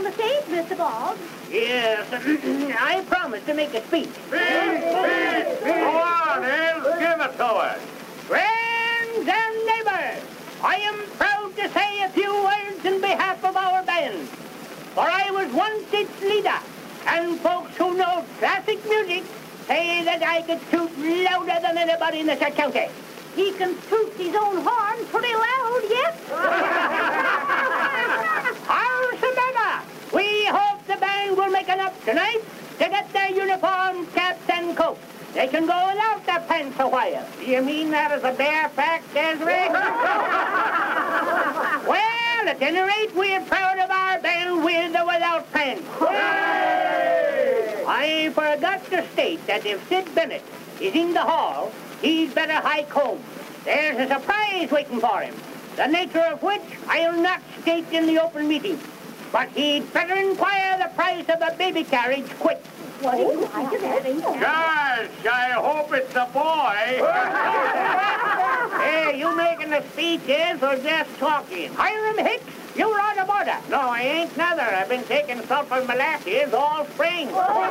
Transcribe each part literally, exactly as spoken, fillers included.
on the stage, Mister Boggs. Yes, I promised to make a speech. Speech, speech, speech. Go on, Ed. Give it to us. Friends and neighbors, I am proud to say a few words in behalf of our band. For I was once its leader, and folks who know classic music say that I could toot louder than anybody in the county. He can toot his own horn pretty loud, yes? Howsoever, we hope the band will make enough tonight to get their uniforms, caps, and coats. They can go without their pants a while. You mean that as a bare fact, Desiree? Well, at any rate, we're proud of our band with or without pants. I forgot to state that if Sid Bennett is in the hall, he's better hike home. There's a surprise waiting for him, the nature of which I'll not state in the open meeting. But he'd better inquire the price of a baby carriage quick. What do you think of that? Gosh, I hope it's a boy. Hey, you making the speeches or just talking? Hiram Hicks, you're out of order. No, I ain't neither. I've been taking sulfur molasses all spring.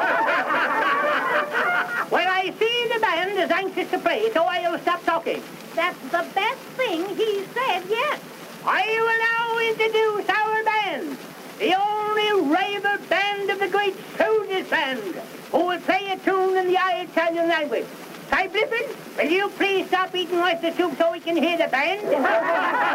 Well, I see the band is anxious to play, so I'll stop talking. That's the best thing he said yet. I will now introduce our band, the only rival band of the great Soldiers Band, who will play a tune in the Italian language. Cy Blifford, will you please stop eating oyster soup so we can hear the band?